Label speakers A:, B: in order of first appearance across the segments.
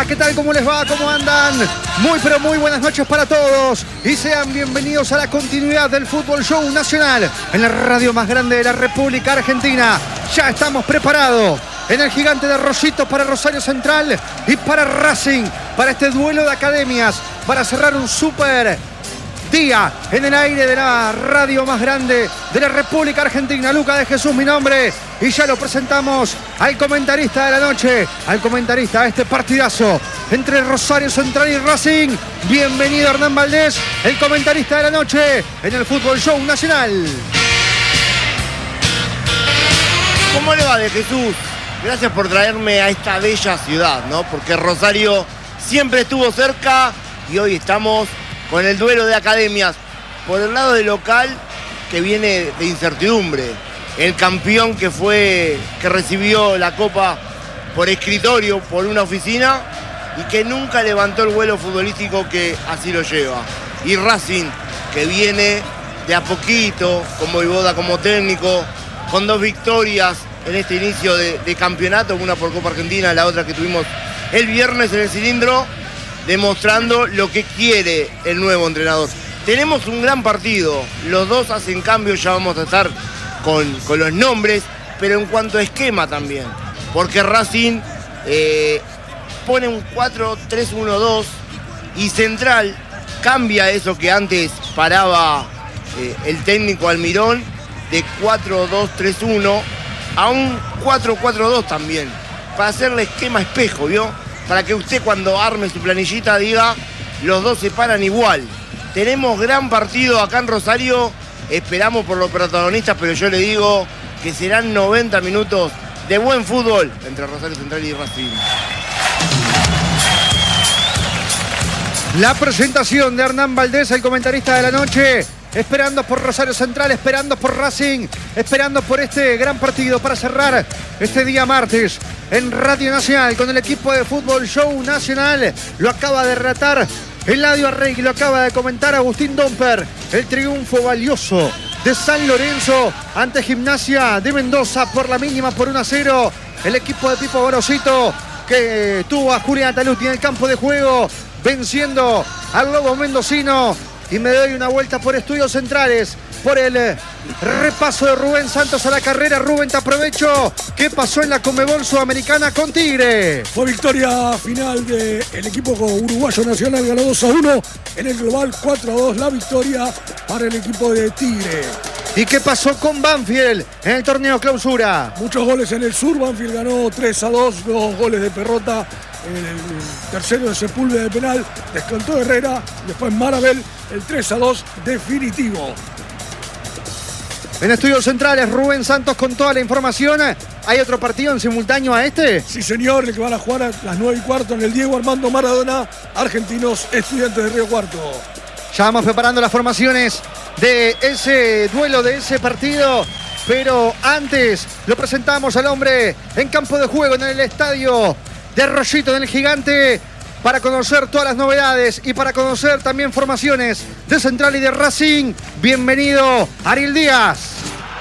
A: ¿qué tal? ¿Cómo les va? ¿Cómo andan? Muy pero muy buenas noches para todos y sean bienvenidos a la continuidad del Fútbol Show Nacional en la radio más grande de la República Argentina. Ya estamos preparados en el Gigante de Rosito para Rosario Central y para Racing, para este duelo de academias, para cerrar un súper día en el aire de la radio más grande de la República Argentina. Luca de Jesús, mi nombre, y ya lo presentamos al comentarista de la noche, al comentarista de este partidazo entre Rosario Central y Racing. Bienvenido Hernán Valdés, el comentarista de la noche en el Fútbol Show Nacional.
B: ¿Cómo le va, de Jesús? Gracias por traerme a esta bella ciudad, ¿no? Porque Rosario siempre estuvo cerca y hoy estamos con el duelo de academias. Por el lado del local, que viene de incertidumbre. El campeón que recibió la copa por escritorio, por una oficina, y que nunca levantó el vuelo futbolístico que así lo lleva. Y Racing, que viene de a poquito, con Voivoda como técnico, con 2 victorias en este inicio de campeonato, una por Copa Argentina, la otra que tuvimos el viernes en el cilindro, demostrando lo que quiere el nuevo entrenador. Tenemos un gran partido, los dos hacen cambio, ya vamos a estar con los nombres, pero en cuanto a esquema también, porque Racing pone un 4-3-1-2 y Central cambia eso que antes paraba el técnico Almirón, de 4-2-3-1 a un 4-4-2 también, para hacerle esquema espejo, ¿vio? Para que usted cuando arme su planillita diga, los dos se paran igual. Tenemos gran partido acá en Rosario, esperamos por los protagonistas, pero yo le digo que serán 90 minutos de buen fútbol entre Rosario Central y Racing.
A: La presentación de Hernán Valdés, el comentarista de la noche, esperando por Rosario Central, esperando por Racing, esperando por este gran partido para cerrar este día martes en Radio Nacional con el equipo de Fútbol Show Nacional. Lo acaba de relatar Eladio Arregui, lo acaba de comentar Agustín Domper. El triunfo valioso de San Lorenzo ante Gimnasia de Mendoza por la mínima, por 1-0. El equipo de Pipo Gorosito, que tuvo a Julián Ataluti en el campo de juego, venciendo al Lobo Mendocino. Y me doy una vuelta por Estudios Centrales, por el repaso de Rubén Santos a la carrera. Rubén, te aprovecho. ¿Qué pasó en la Conmebol Sudamericana con Tigre?
C: Fue victoria final del equipo uruguayo nacional, ganó 2-1. En el global 4-2 la victoria para el equipo de Tigre.
A: ¿Y qué pasó con Banfield en el torneo clausura?
C: Muchos goles en el sur, Banfield ganó 3-2, 2 goles de Perrota. El tercero de Sepúlveda de penal, descontó Herrera, después Marabel, el 3-2 definitivo.
A: En Estudios Centrales, Rubén Santos con toda la información. ¿Hay otro partido en simultáneo a este?
C: Sí, señor, el que van a jugar a las 9:15 en el Diego Armando Maradona, Argentinos Estudiantes de Río Cuarto.
A: Ya vamos preparando las formaciones de ese duelo, de ese partido. Pero antes lo presentamos al hombre en campo de juego en el estadio de Rosito, en el Gigante, para conocer todas las novedades y para conocer también formaciones de Central y de Racing. Bienvenido, Ariel Díaz.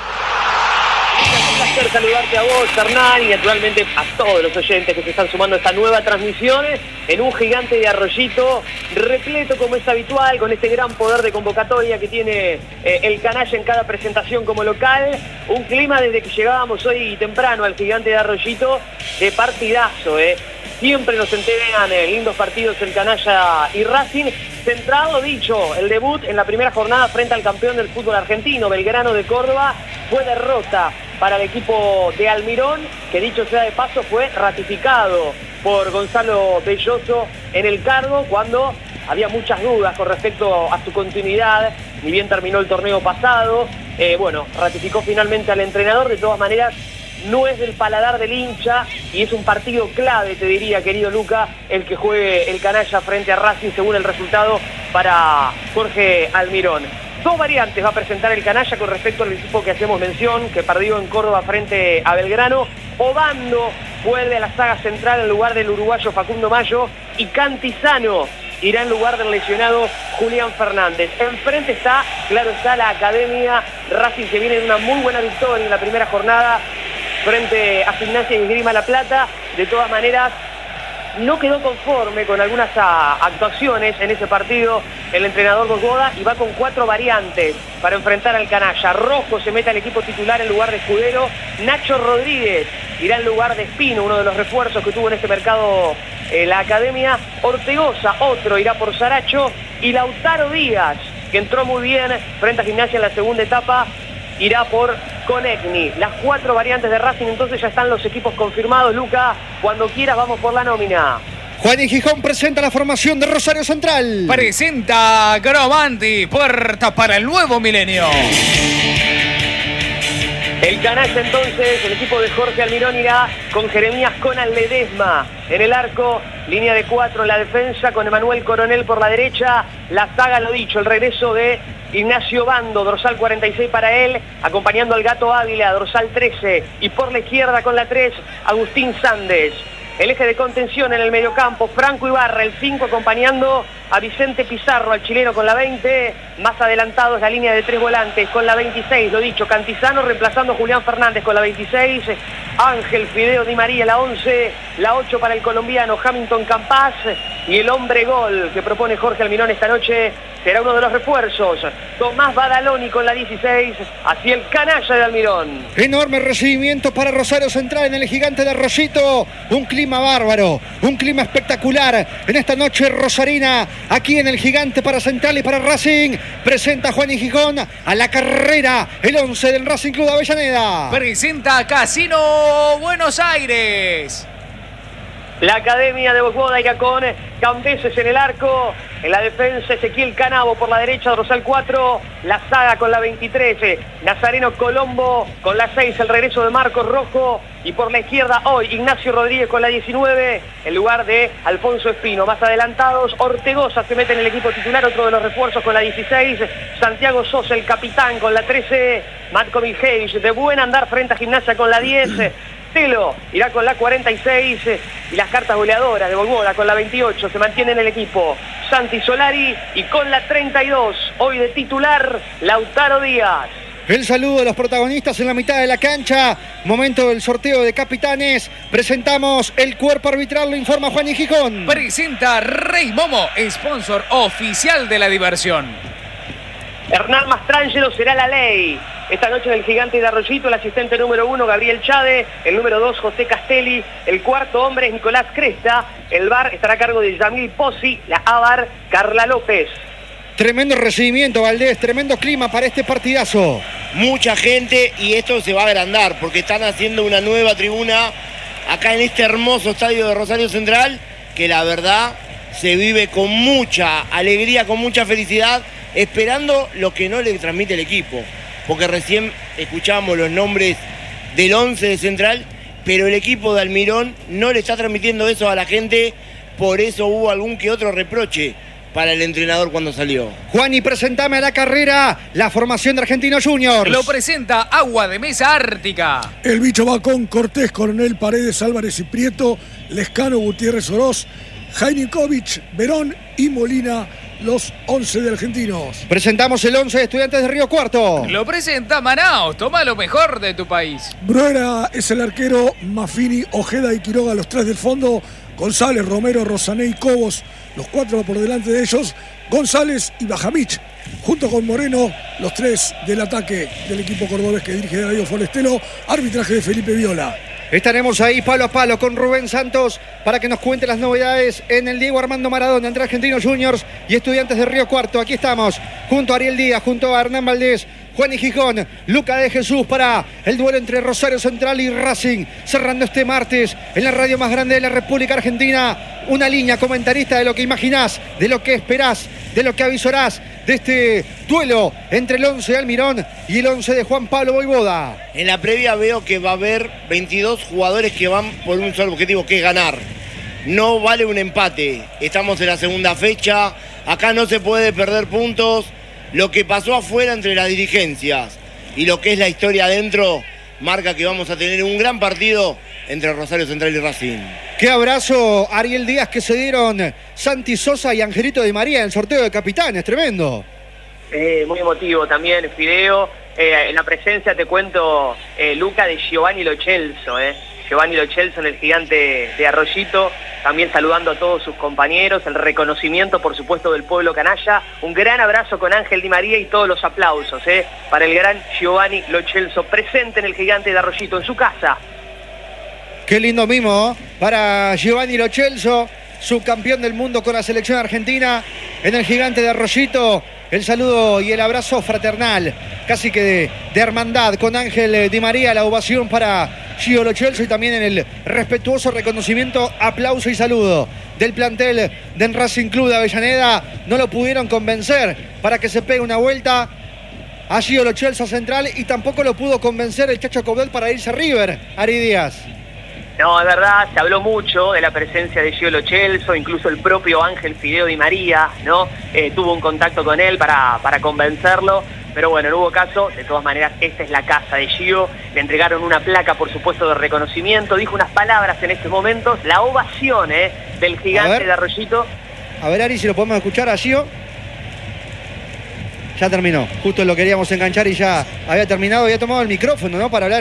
D: Es un placer saludarte a vos, Hernán, y naturalmente a todos los oyentes que se están sumando a esta nueva transmisión en un Gigante de Arroyito, repleto como es habitual, con este gran poder de convocatoria que tiene el canalla en cada presentación como local. Un clima desde que llegábamos hoy temprano al Gigante de Arroyito de partidazo, Siempre nos entregan lindos partidos el canalla y Racing. Centrado, dicho, el debut en la primera jornada frente al campeón del fútbol argentino, Belgrano de Córdoba, fue derrota para el equipo de Almirón, que dicho sea de paso fue ratificado por Gonzalo Belloso en el cargo cuando había muchas dudas con respecto a su continuidad, ni bien terminó el torneo pasado. Ratificó finalmente al entrenador. De todas maneras, no es del paladar del hincha y es un partido clave, te diría, querido Luca, el que juegue el canalla frente a Racing según el resultado para Jorge Almirón. 2 variantes va a presentar el canalla con respecto al equipo que hacemos mención, que perdió en Córdoba frente a Belgrano. Obando vuelve a la saga central en lugar del uruguayo Facundo Mayo y Cantizano irá en lugar del lesionado Julián Fernández. Enfrente está, claro está, la academia. Racing, que viene de una muy buena victoria en la primera jornada frente a Gimnasia y Esgrima La Plata. De todas maneras, no quedó conforme con algunas actuaciones en ese partido el entrenador Bogoda y va con 4 variantes para enfrentar al canalla. Rojo se mete al equipo titular en lugar de Escudero. Nacho Rodríguez irá en lugar de Espino, uno de los refuerzos que tuvo en este mercado la academia. Ortegoza, otro, irá por Saracho. Y Lautaro Díaz, que entró muy bien frente a Gimnasia en la segunda etapa, irá por Conegni. Las 4 variantes de Racing, entonces ya están los equipos confirmados. Luca, cuando quieras vamos por la nómina.
A: Juan y Gijón presenta la formación de Rosario Central.
E: Presenta Gromanti, puerta para el nuevo milenio.
D: El canalla entonces, el equipo de Jorge Almirón irá con Jeremías Conan Ledesma en el arco, línea de 4 en la defensa con Emanuel Coronel por la derecha, la saga, lo dicho, el regreso de Ignacio Bando, dorsal 46 para él, acompañando al Gato Ávila, dorsal 13, y por la izquierda con la 3, Agustín Sandes. El eje de contención en el mediocampo, Franco Ibarra, el 5, acompañando a Vicente Pizarro, al chileno con la 20. Más adelantado es la línea de 3 volantes con la 26, lo dicho, Cantizano reemplazando a Julián Fernández con la 26. Ángel Fideo Di María, la 11. La 8 para el colombiano Hamilton Campas. Y el hombre gol que propone Jorge Almirón esta noche será uno de los refuerzos, Tomás Badaloni con la 16, hacia el canalla de Almirón.
A: Enorme recibimiento para Rosario Central en el Gigante de Arroyito. Un clima bárbaro, un clima espectacular en esta noche rosarina, aquí en el Gigante para Central y para Racing. Presenta Juan y Gijón a la carrera, el 11 del Racing Club de Avellaneda.
E: Presenta Casino Buenos Aires.
D: La academia de Bogoda irá con Cambeses en el arco. En la defensa Ezequiel Canavo por la derecha, dorsal 4. La saga con la 23. Nazareno Colombo con la 6. El regreso de Marcos Rojo. Y por la izquierda hoy Ignacio Rodríguez con la 19. En lugar de Alfonso Espino. Más adelantados, Ortegoza se mete en el equipo titular. Otro de los refuerzos con la 16. Santiago Sosa, el capitán, con la 13. Matko Miljevic de buen andar frente a Gimnasia con la 10. Telo irá con la 46 y las cartas goleadoras de Bogoda con la 28 se mantienen en el equipo. Santi Solari y con la 32, hoy de titular, Lautaro Díaz.
A: El saludo de los protagonistas en la mitad de la cancha. Momento del sorteo de capitanes. Presentamos el cuerpo arbitral, lo informa Juan y Gijón.
E: Presenta Rey Momo, sponsor oficial de la diversión.
D: Hernán Mastrangelo será la ley. Esta noche en el Gigante de Arroyito, el asistente número 1, Gabriel Chade, el número 2, José Castelli, el cuarto hombre es Nicolás Cresta, el VAR estará a cargo de Yamil Pozzi, la AVAR, Carla López.
A: Tremendo recibimiento, Valdés, tremendo clima para este partidazo.
B: Mucha gente y esto se va a agrandar porque están haciendo una nueva tribuna acá en este hermoso estadio de Rosario Central, que la verdad se vive con mucha alegría, con mucha felicidad, esperando lo que no le transmite el equipo. Porque recién escuchábamos los nombres del 11 de Central, pero el equipo de Almirón no le está transmitiendo eso a la gente, por eso hubo algún que otro reproche para el entrenador cuando salió.
A: Juan, y presentame a la carrera la formación de Argentinos Juniors.
E: Lo presenta Agua de Mesa Ártica.
C: El bicho va con Cortés, Coronel, Paredes, Álvarez y Prieto, Lescano, Gutiérrez, Oroz, Jainikovic, Verón y Molina, los 11 de Argentinos.
A: Presentamos el 11 de Estudiantes de Río Cuarto.
E: Lo presenta Manaos, toma lo mejor de tu país.
C: Bruera es el arquero, Maffini, Ojeda y Quiroga, los 3 del fondo, González, Romero, Rosané y Cobos, los 4 por delante de ellos, González y Bajamich, junto con Moreno, los 3 del ataque del equipo cordobés que dirige Darío Forestelo, arbitraje de Felipe Viola.
A: Estaremos ahí palo a palo con Rubén Santos para que nos cuente las novedades en el Diego Armando Maradona entre Argentinos Juniors y Estudiantes de Río Cuarto. Aquí estamos, junto a Ariel Díaz, junto a Hernán Valdés, Juan y Gijón, Luca de Jesús para el duelo entre Rosario Central y Racing, cerrando este martes en la radio más grande de la República Argentina. Una línea comentarista de lo que imaginás, de lo que esperás, de lo que avisorás de este duelo entre el 11 de Almirón y el 11 de Juan Pablo Voivoda.
B: En la previa veo que va a haber 22 jugadores que van por un solo objetivo, que es ganar. No vale un empate. Estamos en la segunda fecha. Acá no se puede perder puntos. Lo que pasó afuera entre las dirigencias y lo que es la historia adentro marca que vamos a tener un gran partido entre Rosario Central y Racing.
A: Qué abrazo, Ariel Díaz, que se dieron Santi Sosa y Angelito Di María en el sorteo de capitanes, tremendo.
D: Muy emotivo también, Fideo. En la presencia, te cuento, Luca, de Giovanni Lo Celso. Giovanni Lo Celso en el Gigante de Arroyito. también saludando a todos sus compañeros, el reconocimiento por supuesto del pueblo canalla, un gran abrazo con Ángel Di María y todos los aplausos para el gran Giovanni Lo Celso, presente en el Gigante de Arroyito, en su casa.
A: Qué lindo mimo para Giovanni Lo Celso, subcampeón del mundo con la selección argentina en el Gigante de Arroyito. El saludo y el abrazo fraternal, casi que de hermandad con Ángel Di María, la ovación para Gio Lo Celso y también en el respetuoso reconocimiento, aplauso y saludo del plantel del Racing Club de Avellaneda. No lo pudieron convencer para que se pegue una vuelta a Gio Lo Celso central y tampoco lo pudo convencer el Chacho Coudet para irse a River, Ari Díaz.
D: No, es verdad, se habló mucho de la presencia de Gio Lo Celso, incluso el propio Ángel Fideo Di María, ¿no? Tuvo un contacto con él para convencerlo, pero bueno, no hubo caso. De todas maneras, esta es la casa de Gio, le entregaron una placa, por supuesto, de reconocimiento, dijo unas palabras en estos momentos, la ovación del Gigante de Arroyito.
A: A ver, Ari, si lo podemos escuchar a Gio. Ya terminó, justo lo queríamos enganchar y ya había terminado, había tomado el micrófono, ¿no? Para hablar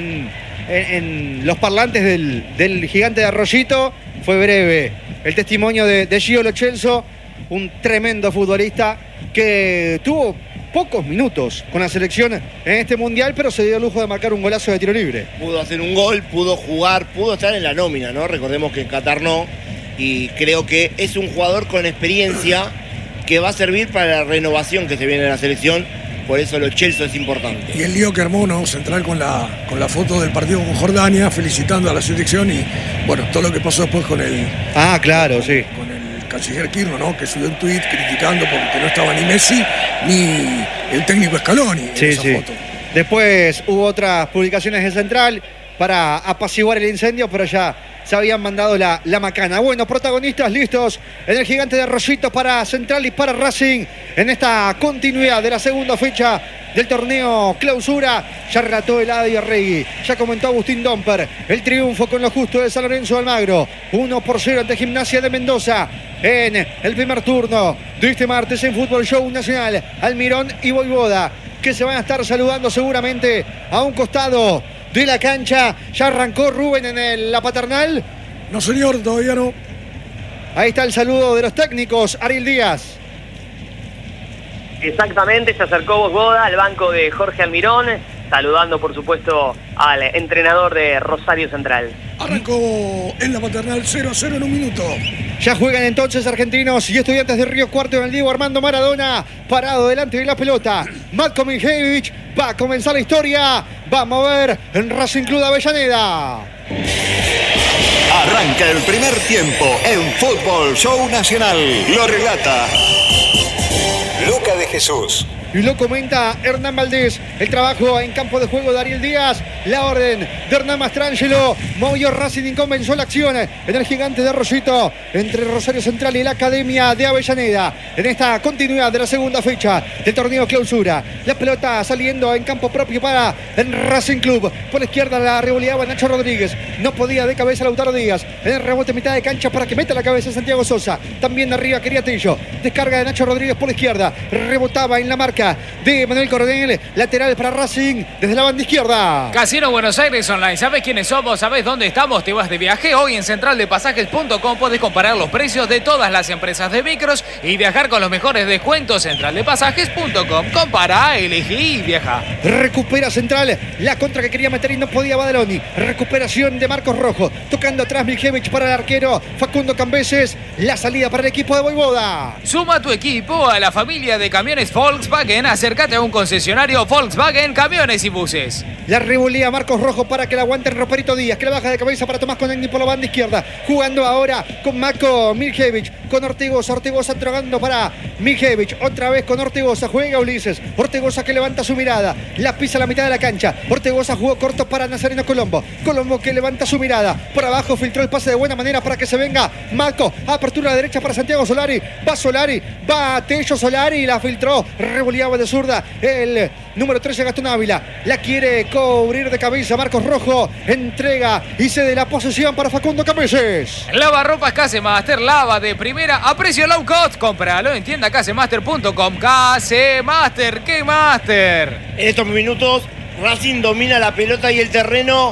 A: en los parlantes del Gigante de Arroyito. Fue breve el testimonio de Gio Lo Celso, un tremendo futbolista que tuvo pocos minutos con la selección en este mundial, pero se dio el lujo de marcar un golazo de tiro libre.
B: Pudo hacer un gol, pudo jugar, pudo estar en la nómina, ¿no? Recordemos que en Qatar no, y creo que es un jugador con experiencia que va a servir para la renovación que se viene en la selección. Por eso Lo Celso es importante.
C: Y el lío que armó, ¿no? Central con la foto del partido con Jordania, felicitando a la selección y, bueno, todo lo que pasó después con el...
A: Ah, claro, sí.
C: Con el canciller Kirno, ¿no? Que subió un tuit criticando porque no estaba ni Messi ni el técnico Scaloni en esa foto.
A: Después hubo otras publicaciones de Central para apaciguar el incendio, pero ya se habían mandado la macana. Bueno, protagonistas listos en el Gigante de Arroyito para Central y para Racing en esta continuidad de la segunda fecha del torneo Clausura. Ya relató Eladio Arregui, ya comentó Agustín Domper, el triunfo con lo justo de San Lorenzo de Almagro, 1-0 ante Gimnasia de Mendoza en el primer turno de este martes en Fútbol Show Nacional. Almirón y Voivoda, que se van a estar saludando seguramente a un costado de la cancha. Ya arrancó Rubén en la paternal.
C: No, señor, todavía no.
A: Ahí está el saludo de los técnicos. Ariel Díaz.
D: Exactamente, se acercó Voivoda al banco de Jorge Almirón, saludando por supuesto al entrenador de Rosario Central.
C: Arrancó en la paternal 0-0 en un minuto.
A: Ya juegan entonces Argentinos y Estudiantes de Río Cuarto en el Diego Armando Maradona, parado delante de la pelota. Matko Miljevic, va a comenzar la historia, va a mover en Racing Club de Avellaneda.
F: Arranca el primer tiempo en Fútbol Show Nacional. Lo relata Luca de Jesús.
A: Y lo comenta Hernán Valdés. El trabajo en campo de juego de Ariel Díaz. La orden de Hernán Mastrangelo. Movió Racing y comenzó la acción en el Gigante de Arroyito entre Rosario Central y la Academia de Avellaneda. En esta continuidad de la segunda fecha del torneo Clausura. La pelota saliendo en campo propio para el Racing Club. Por la izquierda la revoleaba Nacho Rodríguez. No podía de cabeza Lautaro Díaz. En el rebote mitad de cancha para que meta la cabeza Santiago Sosa. También de arriba quería Tello. Descarga de Nacho Rodríguez por la izquierda. Rebotaba en la marca de Manuel Coronel, lateral para Racing desde la banda izquierda.
E: Casino Buenos Aires Online. ¿Sabes quiénes somos? ¿Sabes dónde estamos? ¿Te vas de viaje? Hoy en centraldepasajes.com podés comparar los precios de todas las empresas de micros y viajar con los mejores descuentos. Centraldepasajes.com. Compara, elegí y viaja.
A: Recupera Central la contra que quería meter y no podía Badaloni. Recuperación de Marcos Rojo, tocando atrás Miljevic para el arquero Facundo Cambeses. La salida para el equipo de Voivoda.
E: Suma tu equipo a la familia de camiones Volkswagen. Acércate a un concesionario Volkswagen Camiones y Buses.
A: La revolea Marcos Rojo para que la aguante el Roperito Díaz, que la baja de cabeza para Tomás Conegni por la banda izquierda. Jugando ahora con Matko Miljevic, con Ortigosa. Ortigosa entregando para Miljevic. Otra vez con Ortigosa. Juega Ulises. Ortigosa que levanta su mirada. La pisa a la mitad de la cancha. Ortigosa jugó corto para Nazareno Colombo. Colombo que levanta su mirada. Por abajo filtró el pase de buena manera para que se venga Matko. Apertura a la derecha para Santiago Solari. Va Solari. Va Tello Solari. La filtró. Revoleaba de zurda el número 13 Gastón Ávila. La quiere cubrir de cabeza Marcos Rojo. Entrega y cede la posesión para Facundo Cambeses.
E: Lavarropas Casemaster, lava de primera a precio low cost. Cómpralo en tienda casemaster.com. Casemaster, ¿qué master?
B: En estos minutos Racing domina la pelota y el terreno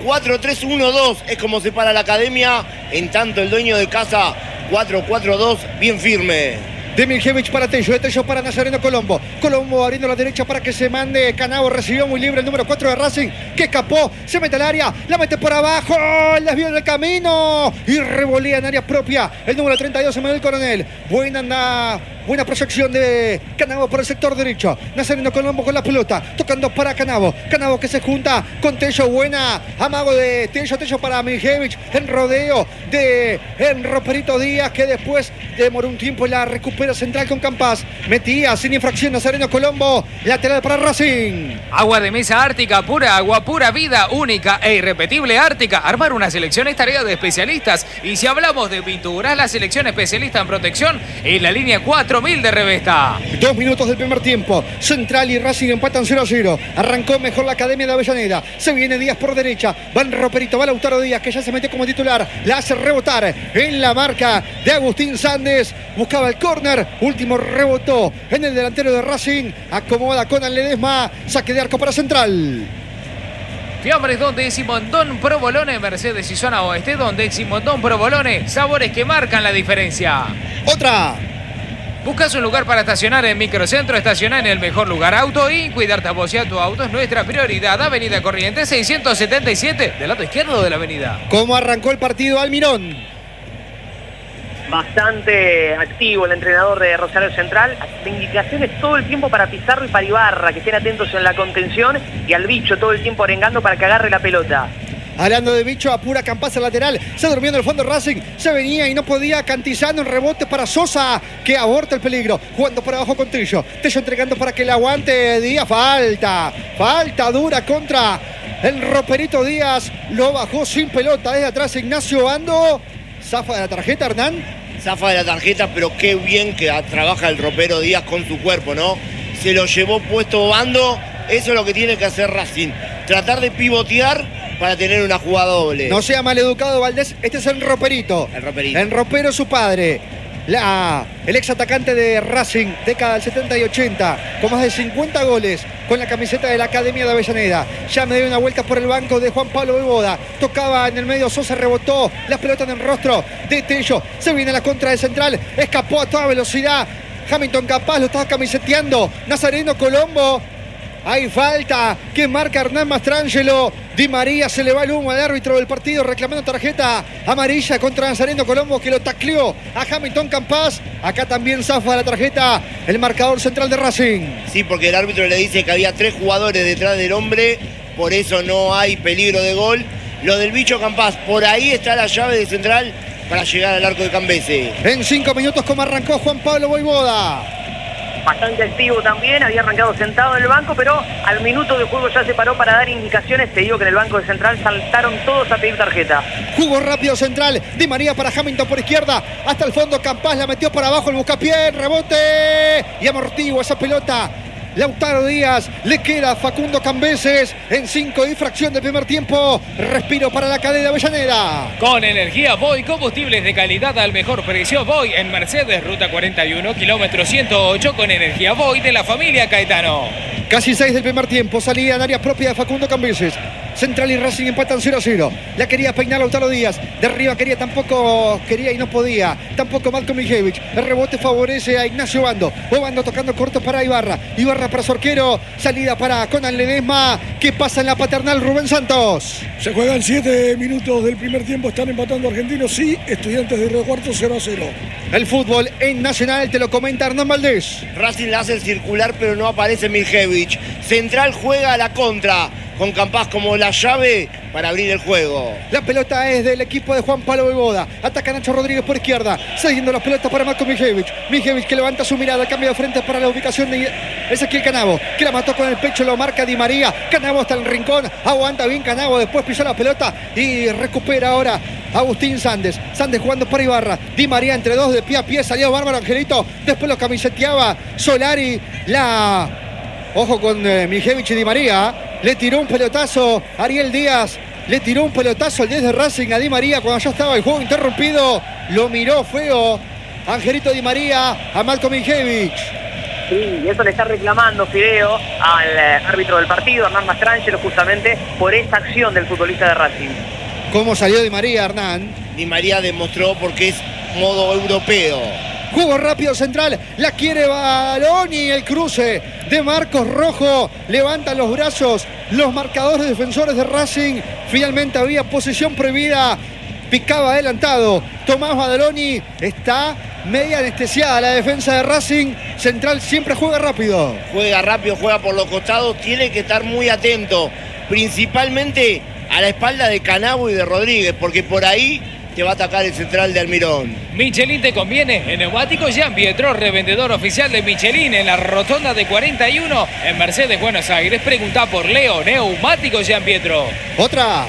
B: 4-3-1-2 es como se para la academia. En tanto el dueño de casa, 4-4-2, bien firme.
A: De Miljevic para Tello, de Tello para Nazareno Colombo. Colombo abriendo la derecha para que se mande Canavo. Recibió muy libre el número 4 de Racing, que escapó, se mete al área, la mete por abajo, el desvío del camino y revolea en área propia. El número 32, Emanuel Coronel. Buena proyección de Canavo por el sector derecho. Nazareno Colombo con la pelota, tocando para Canavo. Canavo que se junta con Tello, buena amago de Tello. Tello para Miljevic, en rodeo de Roperito Díaz, que después demoró un tiempo en la recuperación central con Campas. Metía sin infracción Nazareno Colombo, lateral para Racing.
E: Agua de mesa Ártica, pura agua, pura vida, única e irrepetible Ártica. Armar una selección es tarea de especialistas. Y si hablamos de pinturas, la selección especialista en protección en la línea 4000 de Revesta.
A: 2 minutos del primer tiempo. Central y Racing empatan 0-0. Arrancó mejor la academia de Avellaneda. Se viene Díaz por derecha. Va en Roperito, va Lautaro Díaz, que ya se metió como titular. La hace rebotar en la marca de Agustín Sández. Buscaba el córner. Último rebotó en el delantero de Racing. Acomoda Conan Ledesma. Saque de arco para Central.
E: Fiambres Don Décimo, Don Provolone, Mercedes y Zona Oeste. Don Décimo, Don Provolone. Sabores que marcan la diferencia.
A: Otra.
E: ¿Buscas un lugar para estacionar en Microcentro? Estaciona en el mejor lugar auto y cuidarte a vos y a tu auto es nuestra prioridad. Avenida Corrientes 677, del lado izquierdo de la avenida.
A: ¿Cómo arrancó el partido Almirón?
D: Bastante activo el entrenador de Rosario Central. Indicaciones todo el tiempo para Pizarro y para Ibarra, que estén atentos en la contención, y al bicho todo el tiempo arengando para que agarre la pelota.
A: Hablando de bicho, apura Campas al lateral. Se durmió en el fondo Racing. Se venía y no podía. Cantizano en rebote para Sosa, que aborta el peligro. Jugando por abajo con Tello. Tello entregando para que le aguante Díaz. Falta dura contra el Roperito Díaz. Lo bajó sin pelota. Desde atrás Ignacio Bando. Zafa de la tarjeta, Hernán.
B: Zafa de la tarjeta, pero qué bien que trabaja el Ropero Díaz con su cuerpo, ¿no? Se lo llevó puesto Bando. Eso es lo que tiene que hacer Racing. Tratar de pivotear para tener una jugada doble.
A: No sea maleducado, Valdés. Este es el Roperito.
B: El Roperito.
A: El Ropero, su padre. El ex atacante de Racing, década del 70 y 80, con más de 50 goles con la camiseta de la Academia de Avellaneda. Ya me dio una vuelta por el banco de Juan Pablo Beboda. Tocaba en el medio, Sosa rebotó, las pelotas en el rostro de Tello. Se viene la contra de Central, escapó a toda velocidad. Hamilton Capaz lo estaba camiseteando. Nazareno Colombo. Hay falta que marca Hernán Mastrangelo. Di María, se le va el humo al árbitro del partido reclamando tarjeta amarilla contra Nazareno Colombo, que lo tacleó a Hamilton Campas. Acá también zafa la tarjeta el marcador central de Racing.
B: Sí, porque el árbitro le dice que había 3 jugadores detrás del hombre, por eso no hay peligro de gol. Lo del bicho Campas, por ahí está la llave de Central para llegar al arco de Cambese.
A: En 5 minutos, como arrancó Juan Pablo Voivoda.
D: Bastante activo también, había arrancado sentado en el banco, pero al minuto de juego ya se paró para dar indicaciones. Te digo que en el banco de Central saltaron todos a pedir tarjeta.
A: Jugó rápido Central, Di María para Hamilton por izquierda, hasta el fondo Campas la metió por abajo, el buscapié, rebote y amortigua esa pelota. Lautaro Díaz, le queda Facundo Cambeses en 5 y fracción del primer tiempo. Respiro para la cadena Avellaneda.
E: Con energía Voy, combustibles de calidad al mejor precio. Voy en Mercedes, ruta 41, kilómetro 108, con energía Voy de la familia Caetano.
A: Casi 6 del primer tiempo, salida en área propia de Facundo Cambeses. Central y Racing empatan 0-0. La quería peinar Lautaro Díaz. De arriba tampoco quería y no podía. Tampoco Malcolm Miljevic. El rebote favorece a Ignacio Bando. Bando tocando corto para Ibarra. Ibarra para Sorquero. Salida para Conan Ledesma. Que pasa en la paternal Rubén Santos.
C: Se juegan 7 minutos del primer tiempo. Están empatando Argentinos y Estudiantes de Río Cuarto 0-0.
A: El fútbol en Nacional te lo comenta Hernán Valdés.
B: Racing la hace circular, pero no aparece Miljevic. Central juega a la contra, con Campas como la llave para abrir el juego.
A: La pelota es del equipo de Juan Pablo Voivoda. Ataca Nacho Rodríguez por izquierda, cediendo las pelotas para Marco Miljevic. Miljevic que levanta su mirada, cambio de frente para la ubicación de Ezequiel Canavo, que la mató con el pecho, lo marca Di María. Canavo hasta el rincón, aguanta bien Canavo, después pisó la pelota y recupera ahora Agustín Sández. Sández jugando para Ibarra. Di María entre dos de pie a pie, salió bárbaro Angelito, después lo camiseteaba Solari. Ojo con Miljevic y Di María. Le tiró un pelotazo Ariel Díaz. Le tiró un pelotazo el 10 de Racing a Di María cuando ya estaba el juego interrumpido. Lo miró feo Angelito Di María a Malcolm Miljevic.
D: Sí, y eso le está reclamando Fideo al árbitro del partido, Hernán Mastrangelo, justamente por esa acción del futbolista de Racing.
A: ¿Cómo salió Di María, Hernán?
B: Di María demostró porque es modo europeo.
A: Juego rápido central, la quiere Baloni, el cruce de Marcos Rojo, levantan los brazos los marcadores defensores de Racing, finalmente había posición prohibida, picaba adelantado Tomás Badaloni, está media anestesiada la defensa de Racing, central siempre juega rápido.
B: Juega rápido, juega por los costados, tiene que estar muy atento, principalmente a la espalda de Canavo y de Rodríguez, porque por ahí te va a atacar el central de Almirón.
E: Michelin te conviene. En Neumáticos Gianpietro, revendedor oficial de Michelin en la rotonda de 41 en Mercedes, Buenos Aires. Pregunta por Leo. Neumáticos Gianpietro.
A: Otra.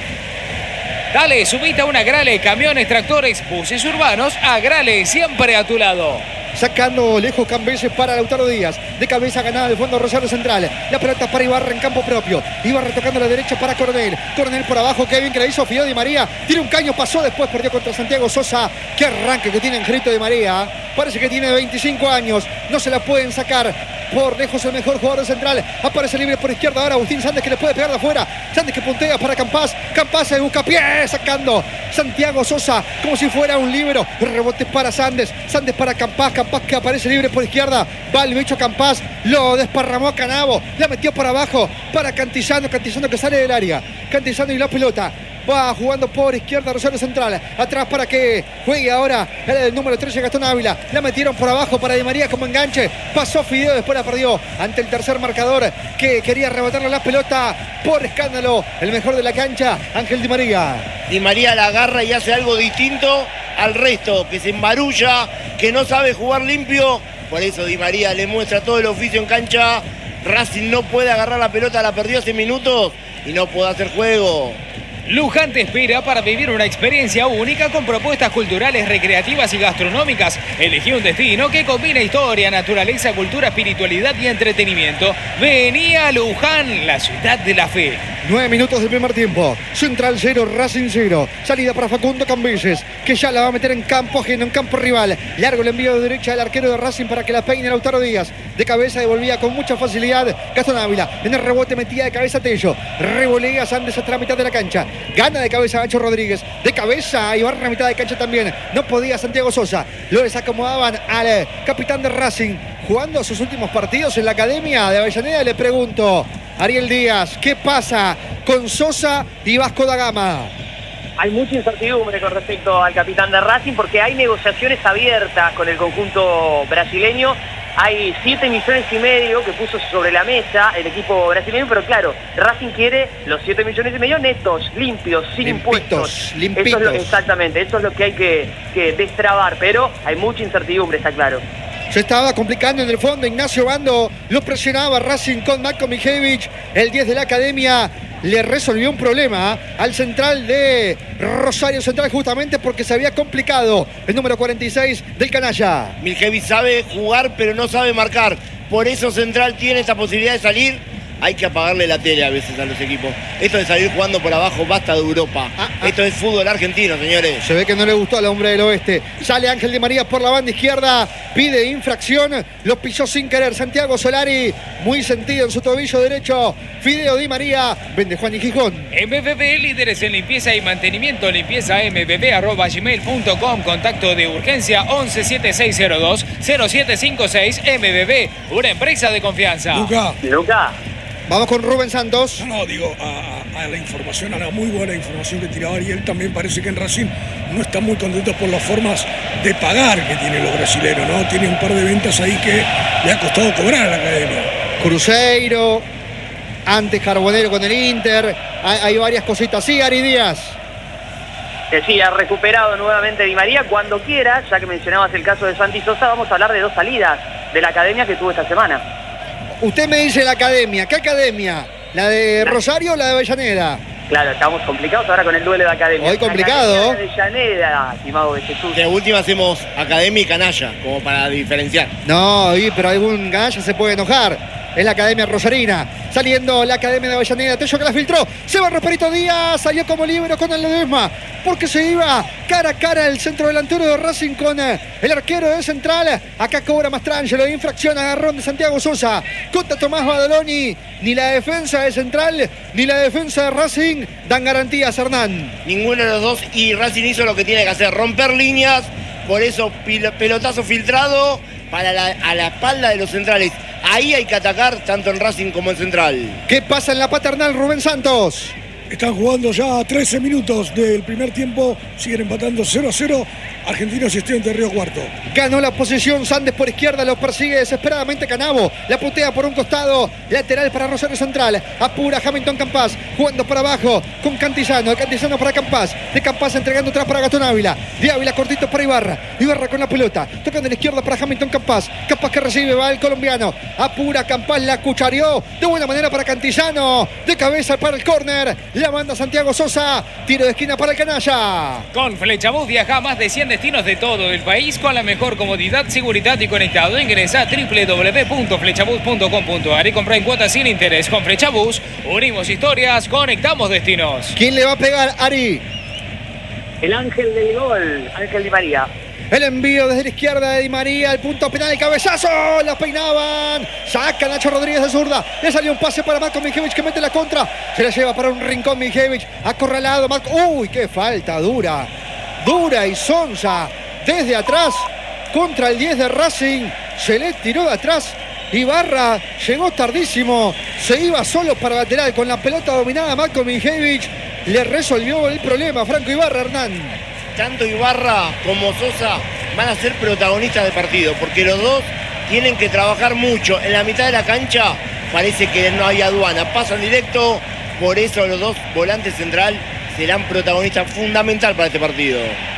E: Dale, subite a una Grale, camiones, tractores, buses urbanos. A Grale, siempre a tu lado.
A: Sacando lejos Cambeses para Lautaro Díaz. De cabeza ganada del fondo Rosario Central. La pelota para Ibarra en campo propio. Ibarra tocando a la derecha para Coronel. Coronel por abajo. Qué bien que la hizo Fideo Di María. Tiene un caño, pasó después, perdió contra Santiago Sosa. Qué arranque que tiene Angelito Di María. Parece que tiene 25 años. No se la pueden sacar. Por lejos el mejor jugador central. Aparece libre por izquierda ahora Agustín Sández, que le puede pegar de afuera. Sández que puntea para Campás. Campás se busca pie, sacando Santiago Sosa como si fuera un libero. Rebote para Sández. Sández para Campás. Campás que aparece libre por izquierda. Va el bicho Campás. Lo desparramó a Canavo. La metió por abajo para Cantillano. Cantillano que sale del área. Cantillano y la pelota. Va jugando por izquierda Rosario Central. Atrás para que juegue ahora el número 13 Gastón Ávila. La metieron por abajo para Di María como enganche. Pasó Fideo, después la perdió ante el tercer marcador que quería arrebatarle la pelota por escándalo. El mejor de la cancha, Ángel Di María.
B: Di María la agarra y hace algo distinto al resto, que se embarulla, que no sabe jugar limpio. Por eso Di María le muestra todo el oficio en cancha. Racing no puede agarrar la pelota, la perdió hace minutos y no puede hacer juego.
E: Luján te espera para vivir una experiencia única con propuestas culturales, recreativas y gastronómicas. Elegí un destino que combina historia, naturaleza, cultura, espiritualidad y entretenimiento. Vení a Luján, la ciudad de la fe.
A: 9 minutos del primer tiempo. Central 0, Racing 0. Salida para Facundo Cambeses, que ya la va a meter en campo ajeno, en campo rival. Largo el envío de derecha del arquero de Racing para que la peine Lautaro Díaz. De cabeza devolvía con mucha facilidad Gastón Ávila. En el rebote metía de cabeza Tello. Revolea Sández hasta la mitad de la cancha. Gana de cabeza Nacho Rodríguez. De cabeza Ibarra a mitad de cancha también. No podía Santiago Sosa. Lo desacomodaban al capitán de Racing. Jugando sus últimos partidos en la academia de Avellaneda, le pregunto, Ariel Díaz, ¿qué pasa con Sosa y Vasco da Gama?
D: Hay mucha incertidumbre con respecto al capitán de Racing porque hay negociaciones abiertas con el conjunto brasileño. Hay 7,5 millones que puso sobre la mesa el equipo brasileño, pero claro, Racing quiere los 7,5 millones netos, limpios, sin impuestos.
A: Limpitos.
D: Eso es exactamente, eso es lo que hay que destrabar, pero hay mucha incertidumbre, está claro.
A: Se estaba complicando en el fondo, Ignacio Bando lo presionaba Racing con Marko Mijevich, el 10 de la academia. Le resolvió un problema al central de Rosario Central justamente porque se había complicado el número 46 del canalla.
B: Mijevich sabe jugar pero no sabe marcar. Por eso Central tiene esta posibilidad de salir. Hay que apagarle la tele a veces a los equipos. Esto de salir jugando por abajo basta de Europa. Esto es fútbol argentino, señores.
A: Se ve que no le gustó al hombre del oeste. Sale Ángel Di María por la banda izquierda. Pide infracción. Lo pisó sin querer Santiago Solari. Muy sentido en su tobillo derecho. Fideo Di María. Vende Juan y Gijón.
E: MBB, líderes en limpieza y mantenimiento. Limpieza mbb@gmail.com. Contacto de urgencia 117602 0756 MBB. Una empresa de confianza.
C: Luca.
A: Vamos con Rubén Santos.
C: No, digo, a la información, a la muy buena información que tiraba Ariel, también parece que en Racing no está muy contento por las formas de pagar que tienen los brasileños, ¿no? Tiene un par de ventas ahí que le ha costado cobrar a la academia.
A: Cruzeiro, antes Carbonero con el Inter, hay varias cositas. Sí, Ari Díaz.
D: Que sí, ha recuperado nuevamente Di María. Cuando quiera, ya que mencionabas el caso de Santi Sosa, vamos a hablar de 2 salidas de la academia que tuvo esta semana.
A: Usted me dice la academia. ¿Qué academia? ¿La de Rosario o la de Avellaneda?
D: Claro, estamos complicados ahora con el duelo de academia.
A: Hoy complicado.
D: Avellaneda, estimado de Jesús.
B: De última hacemos academia y canalla, como para diferenciar.
A: No, pero algún canalla se puede enojar. en la Academia Rosarina. Saliendo la Academia de Avellaneda. Tello que la filtró. Se va Roperito Díaz. Salió como libre con el Ledesma. Porque se iba cara a cara el centro delantero de Racing con el arquero de Central. Acá cobra Mastrangelo. Infracción, agarrón de Santiago Sosa contra Tomás Badaloni. Ni la defensa de Central ni la defensa de Racing dan garantías, Hernán.
B: Ninguno de los dos, y Racing hizo lo que tiene que hacer, romper líneas. Por eso pelotazo filtrado a la espalda de los centrales. Ahí hay que atacar tanto en Racing como en Central.
A: ¿Qué pasa en la Paternal, Rubén Santos?
C: Están jugando ya 13 minutos del primer tiempo. Siguen empatando 0-0. Argentinos y Estudiantes de Río Cuarto.
A: Ganó la posesión Sandes por izquierda. Lo persigue desesperadamente Canavo. La putea por un costado. Lateral para Rosario Central. Apura Hamilton Campas. Jugando para abajo con Cantizano. De Cantizano para Campas. De Campas entregando atrás para Gastón Ávila. De Ávila cortito para Ibarra. Ibarra con la pelota. Tocando a la izquierda para Hamilton Campas. Campas que recibe. Va el colombiano. Apura Campas. La cuchareó. De buena manera para Cantizano. De cabeza para el córner. La manda Santiago Sosa. Tiro de esquina para el canalla.
E: Con Flechabús viaja a más de 100 destinos de todo el país con la mejor comodidad, seguridad y conectado. Ingresa a www.flechabús.com.ar y compra en cuotas sin interés. Con Flechabús unimos historias, conectamos destinos.
A: ¿Quién le va a pegar, Ari?
D: El ángel del gol, Ángel Di María.
A: El envío desde la izquierda de Di María, el punto penal, el cabezazo, la peinaban, saca Nacho Rodríguez de zurda, le salió un pase para Marco Mijevich que mete la contra, se la lleva para un rincón Mijevich, acorralado Marco, uy, qué falta dura y sonsa, desde atrás, contra el 10 de Racing, se le tiró de atrás, Ibarra llegó tardísimo, se iba solo para lateral, con la pelota dominada Marco Mijevich, le resolvió el problema Franco Ibarra, Hernán.
B: Tanto Ibarra como Sosa van a ser protagonistas del partido, porque los dos tienen que trabajar mucho. En la mitad de la cancha parece que no hay aduana, pasan directo, por eso los dos volantes central serán protagonistas fundamental para este partido.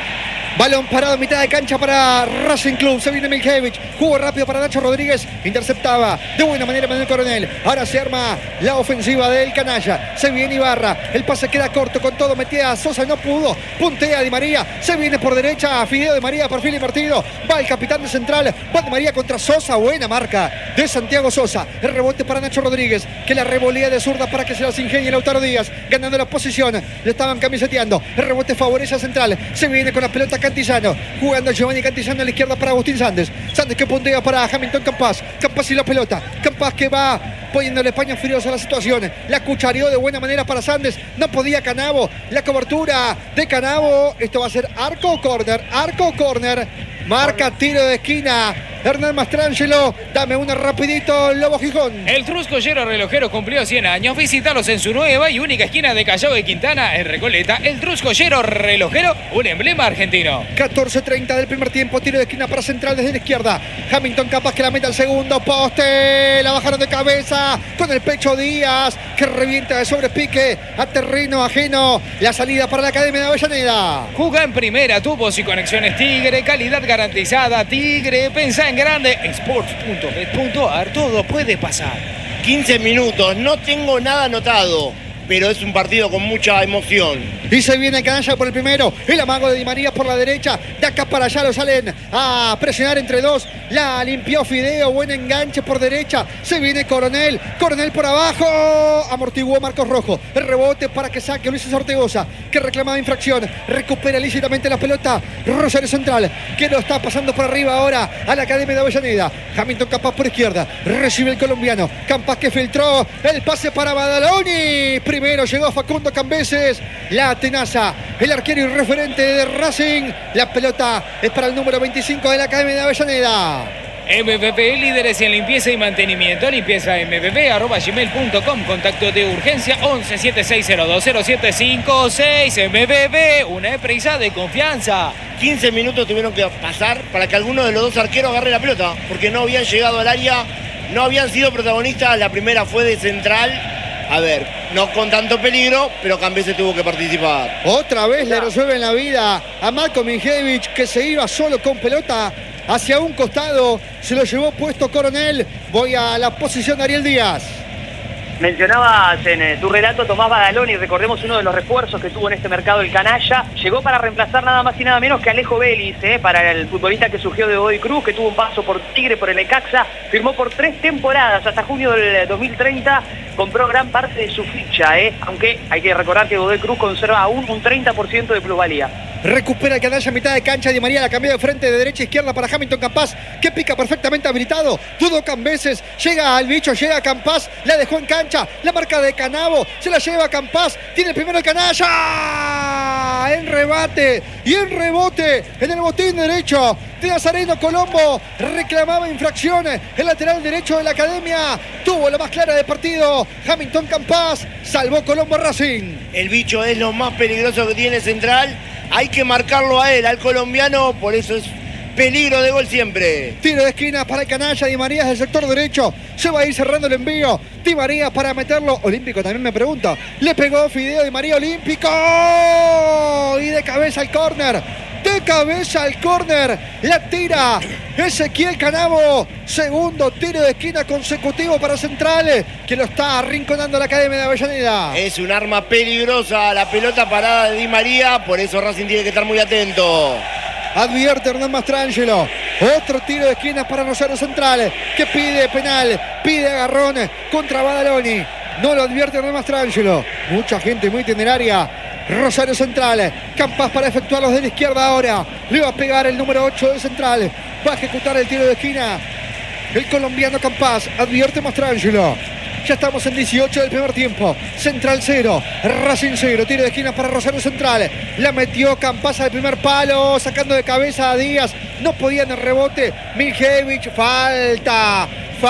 A: Balón parado en mitad de cancha para Racing Club. Se viene Mijevich. Juego rápido para Nacho Rodríguez. Interceptaba de buena manera Manuel Coronel. Ahora se arma la ofensiva del canalla. Se viene Ibarra. El pase queda corto con todo. Metía a Sosa. No pudo. Puntea Di María. Se viene por derecha. Fideo de María. Perfil invertido. Va el capitán de Central. Va Di María contra Sosa. Buena marca de Santiago Sosa. El rebote para Nacho Rodríguez. Que la revolea de zurda para que se las ingenie Lautaro Díaz. Ganando la posición. Le estaban camiseteando. El rebote favorece a Central. Se viene con la pelota Cantizano, jugando Giovanni Cantizano a la izquierda para Agustín Sandes. Sandes que puntea para Hamilton Campas. Campas y la pelota. Campas que va poniéndole paños fríos a la situación. La cuchareó de buena manera para Sandes. No podía Canavo. La cobertura de Canavo. Esto va a ser arco o córner. Arco o córner. Marca tiro de esquina. Hernán Mastrangelo. Dame una rapidito, Lobo Gijón.
E: El Truscollero Relojero cumplió 100 años. Visítalos en su nueva y única esquina de Callao de Quintana, en Recoleta. El Truscollero Relojero, un emblema argentino.
A: 14:30 del primer tiempo. Tiro de esquina para Central desde la izquierda. Hamilton capaz que la meta al segundo poste. La bajaron de cabeza con el pecho Díaz, que revienta de sobrepique a terreno ajeno. La salida para la Academia de Avellaneda.
E: Juga en primera, tubos y conexiones Tigre. Calidad garantizada Tigre. Pensá en grande. Sports.bet.ar. Todo puede pasar.
B: 15 minutos. No tengo nada anotado, pero es un partido con mucha emoción.
A: Y se viene Canalla por el primero. El amago de Di María por la derecha. De acá para allá lo salen a presionar entre dos. La limpió Fideo. Buen enganche por derecha. Se viene Coronel. Coronel por abajo. Amortiguó Marcos Rojo. El rebote para que saque Luis Ortegoza, que reclamaba infracción. Recupera lícitamente la pelota Rosario Central, que lo está pasando por arriba ahora a la Academia de Avellaneda. Hamilton Campas por izquierda. Recibe el colombiano. Campas que filtró. El pase para Badaloni. Primero llegó Facundo Cambeses. La tenaza, el arquero y referente de Racing. La pelota es para el número 25 de la Academia de Avellaneda.
E: MVP, líderes en limpieza y mantenimiento. Limpieza mbb@gmail.com. Contacto de urgencia 11 7602 0756. MVP, una empresa de confianza.
B: 15 minutos tuvieron que pasar para que alguno de los dos arqueros agarre la pelota, porque no habían llegado al área, no habían sido protagonistas. La primera fue de Central. A ver, no con tanto peligro, pero Cambeses tuvo que participar.
A: Otra vez le resuelven la vida a Marco Mijevich, que se iba solo con pelota hacia un costado. Se lo llevó puesto Coronel. Voy a la posición de Ariel Díaz.
D: Mencionabas en tu relato a Tomás Badaloni, recordemos uno de los refuerzos que tuvo en este mercado el canalla. Llegó para reemplazar nada más y nada menos que Alejo Vélez, para el futbolista que surgió de Godoy Cruz, que tuvo un paso por Tigre, por el Necaxa. Firmó por 3 temporadas, hasta junio del 2030. Compró gran parte de su ficha, aunque hay que recordar que Godoy Cruz conserva aún un 30% de plusvalía.
A: Recupera el canalla a mitad de cancha. Di María la cambió de frente, de derecha a izquierda para Hamilton Campas, que pica perfectamente habilitado. Dudó Cambeses, llega al bicho, llega a Campas, la dejó en cancha, la marca de Canavo, se la lleva a Campas, tiene primero el canalla, en rebate y en rebote, en el botín derecho de Nazareno Colombo, reclamaba infracciones, el lateral derecho de la Academia, tuvo la más clara del partido, Hamilton Campas, salvó Colombo Racing.
B: El bicho es lo más peligroso que tiene Central, hay que marcarlo a él, al colombiano, por eso es peligro de gol siempre.
A: Tiro de esquina para el canalla. Di María del sector derecho. Se va a ir cerrando el envío. Di María para meterlo. Olímpico también me pregunta. Le pegó Fideo Di María Olímpico. Y de cabeza al córner. De cabeza al córner. La tira Ezequiel Canavo. Segundo tiro de esquina consecutivo para Central, que lo está arrinconando la Academia de Avellaneda.
B: Es un arma peligrosa la pelota parada de Di María. Por eso Racing tiene que estar muy atento.
A: Advierte Hernán Mastrangelo. Otro tiro de esquina para Rosario Central, que pide penal, pide agarrón contra Badaloni. No lo advierte Hernán Mastrangelo. Mucha gente muy temeraria. Rosario Central. Campas para efectuarlos de la izquierda ahora. Le va a pegar el número 8 de Central. Va a ejecutar el tiro de esquina el colombiano Campas. Advierte Mastrangelo. Ya estamos en 18 del primer tiempo. Central 0, Racing 0. Tiro de esquina para Rosario Central. La metió Campas al primer palo, sacando de cabeza a Díaz. No podía en el rebote. Miljevich, falta.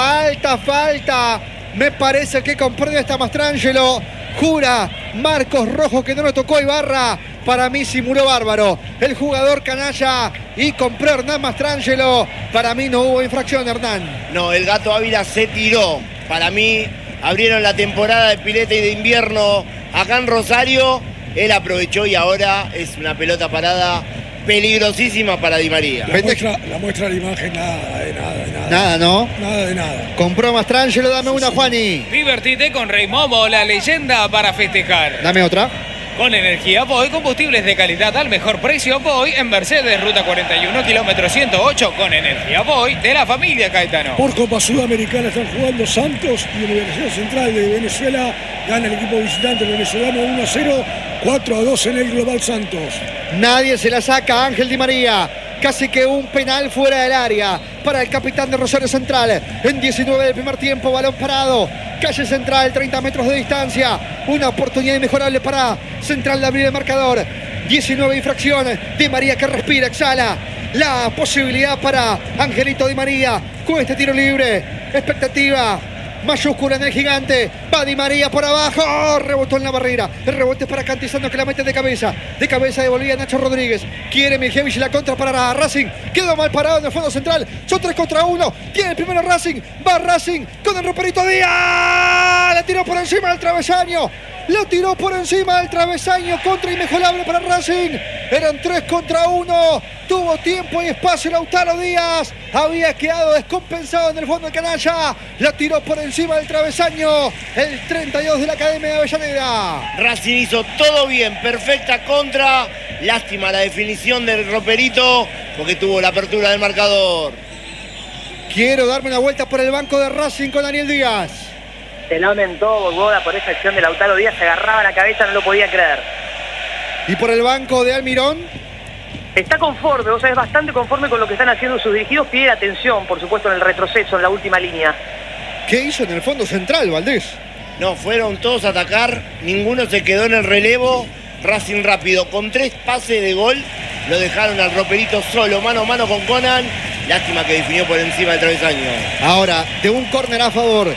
A: Me parece que comprende esta Mastrangelo. Jura Marcos Rojo que no lo tocó Ibarra. Para mí simuló bárbaro el jugador canalla y compró Hernán Mastrangelo. Para mí no hubo infracción, Hernán.
B: No, el Gato Ávila se tiró. Para mí abrieron la temporada de pileta y de invierno acá en Rosario. Él aprovechó y ahora es una pelota parada peligrosísima para Di María.
C: La muestra de imagen, nada de nada.
A: Nada, ¿no?
C: Nada de nada.
A: Compró Mastrangelo, dame una, Juani.
E: Divertite con Rey Momo, la leyenda para festejar.
A: Dame otra.
E: Con energía Voy, combustibles de calidad al mejor precio. Voy en Mercedes, ruta 41, kilómetro 108. Con energía Voy de la familia Caetano.
C: Por Copa Sudamericana están jugando Santos y Universidad Central de Venezuela. Gana el equipo visitante venezolano 1-0, 4-2 en el global Santos.
A: Nadie se la saca Ángel Di María. Casi que un penal fuera del área para el capitán de Rosario Central. En 19 del primer tiempo, balón parado. Calle Central, 30 metros de distancia. Una oportunidad inmejorable para Central de abrir el marcador. 19 infracciones. Di María que respira, exhala. La posibilidad para Angelito Di María con este tiro libre. Expectativa mayúscula en el gigante. Va Di María por abajo. ¡Oh! Rebotó en la barrera. El rebote es para Cantizano, que la mete de cabeza. De cabeza devolvía Nacho Rodríguez. Quiere Miljevich la contra para Racing. Quedó mal parado en el fondo central. Son 3 contra 1. Tiene el primero Racing. Va Racing con el Roperito Díaz. La tiró por encima del travesaño. Lo tiró por encima del travesaño. Contra inmejorable para Racing. Eran 3 contra 1. Tuvo tiempo y espacio Lautaro Díaz. Había quedado descompensado en el fondo del canalla. La tiró por encima del travesaño. El 32 de la Academia de Avellaneda.
B: Racing hizo todo bien. Perfecta contra. Lástima la definición del Roperito, porque tuvo la apertura del marcador.
A: Quiero darme una vuelta por el banco de Racing con Daniel Díaz.
D: Se lamentó Bogoda por esa acción de Lautaro Díaz. Se agarraba la cabeza, no lo podía creer.
A: Y por el banco de Almirón.
D: Está conforme, o sea, es bastante conforme con lo que están haciendo sus dirigidos. Pide atención, por supuesto, en el retroceso, en la última línea.
A: ¿Qué hizo en el fondo central, Valdés?
B: No, fueron todos a atacar. Ninguno se quedó en el relevo. Racing rápido, con 3 pases de gol. Lo dejaron al Roperito solo, mano a mano con Conan. Lástima que definió por encima del travesaño.
A: Ahora, de un córner a favor